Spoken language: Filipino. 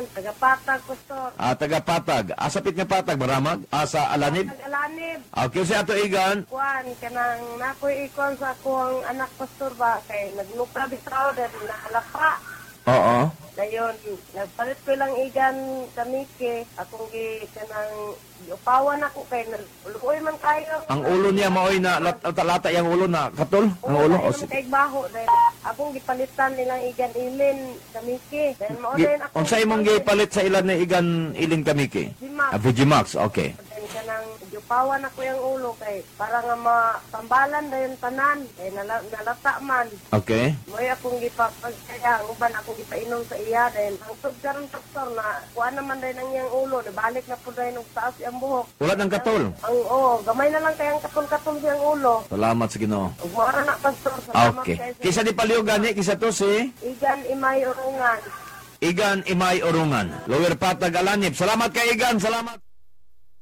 Tagapatag, pastor. Tagapatag. Asapit nga patag, maramag? Sa Alanib? Nag-alanib. Okay, sa ato igan. Kuan, kanang nakoy ikon sa akong anak pastor ba, kay naglupra bitaw, dahil nakalapa. Oo. Dayon, nagpalit ko lang igan kamike, akong kanang upawan ako kay luoy man kayo. Ang ulo niya maoy na lata yung ulo na katol? Ang ulo? O, Kay baho, dahil akong gipalitan nilang igan ilin kamike. Dahil maulayin ako. Unsa imong gipalit sa ilan na igan iling kamiki? Vigimax. Vigimax, okay. Dahil kanang upawan ako yung ulo kay para nga matambalan dayon tanan. Kay nalata man. Okay. Mo'y akong gipapagkaya, ang uban akong gipainom sa iya dahil ang tugkaron doktor na kuha naman dahil ang iyang ulo, nabalik na po dahil ng taas iyang buhok. Wala ng katol. Gamay na lang kayang katol-katol siyang ulo. Salamat sa Ginoo. Ug mara na pastor, salamat Okay. kayo sa Kisa di paliw gani, kisa to si Igan Imay Urungan. Igan Imay Urungan. Lower Patag Alanib. Salamat kay Igan, salamat.